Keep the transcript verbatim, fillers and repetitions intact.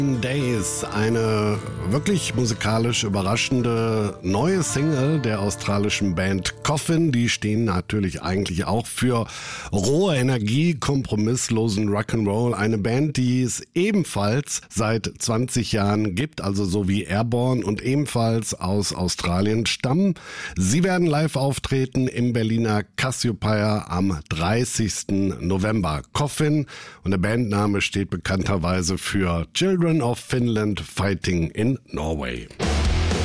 Days, eine wirklich musikalisch überraschende neue Single der australischen Band Coffin. Die stehen natürlich eigentlich auch für rohe Energie, kompromisslosen Rock'n'Roll. Eine Band, die es ebenfalls seit zwanzig Jahren gibt, also so wie Airborne, und ebenfalls aus Australien stammen. Sie werden live auftreten im Berliner Cassiopeia am dreißigsten November. Coffin, und der Bandname steht bekannterweise für Children of Finland Fighting in Norway.